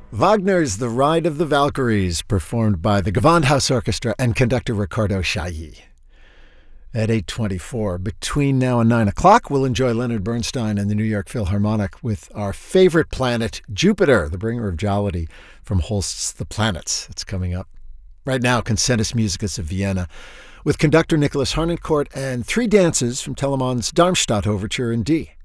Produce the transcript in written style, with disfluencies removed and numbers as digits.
Wagner's The Ride of the Valkyries, performed by the Gewandhaus Orchestra and conductor Riccardo Chailly. At 8:24, between now and 9 o'clock, we'll enjoy Leonard Bernstein and the New York Philharmonic with our favorite planet, Jupiter, the bringer of jollity from Holst's The Planets. It's coming up. Right now, Concertus Musicus of Vienna, with conductor Nicholas Harnoncourt and three dances from Telemann's Darmstadt Overture in D.